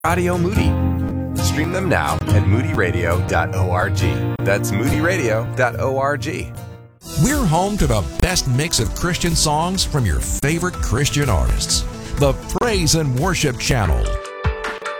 Radio Moody. Stream them now at moodyradio.org. That's moodyradio.org. We're home to the best mix of Christian songs from your favorite Christian artists. The Praise and Worship Channel.